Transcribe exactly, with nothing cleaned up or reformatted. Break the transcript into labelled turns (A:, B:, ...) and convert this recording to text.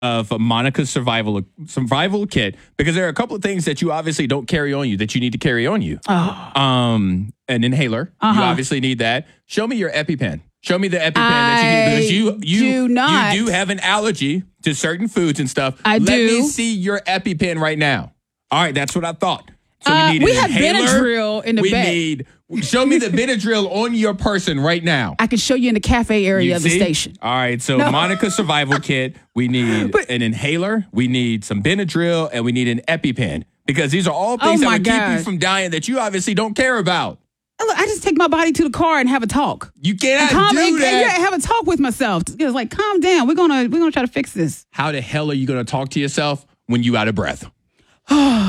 A: of Monica's survival survival kit, because there are a couple of things that you obviously don't carry on you that you need to carry on you.
B: Oh.
A: Um, an inhaler.
B: Uh-huh.
A: You obviously need that. Show me your EpiPen. Show me the EpiPen
B: I
A: that you need, because you you
B: do not.
A: you do have an allergy to certain foods and stuff.
B: I
A: Let
B: do.
A: me see your EpiPen right now. All right, that's what I thought. So
B: Uh,
A: we need
B: we
A: an
B: have
A: inhaler.
B: Benadryl in the
A: we
B: back.
A: need. Show me the Benadryl on your person right now.
B: I can show you in the cafe area
A: You
B: of the
A: see?
B: station.
A: All right, so
B: No.
A: Monica's survival kit. We need
B: But-
A: an inhaler. We need some Benadryl, and we need an EpiPen, because these are all things
B: Oh
A: that
B: my
A: would keep
B: God.
A: you from dying that you obviously don't care about.
B: Look, I just take my body to the car and have a talk.
A: You cannot
B: Calm,
A: do
B: and,
A: that.
B: and yeah, have a talk with myself. It's like, calm down. We're gonna we're gonna try to fix this.
A: How the hell are you going to talk to yourself when you out of breath?